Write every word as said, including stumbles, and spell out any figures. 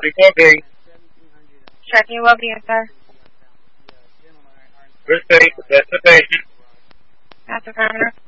Reporting. Checking will be sir. We're safe. That's the patient. That's affirmative.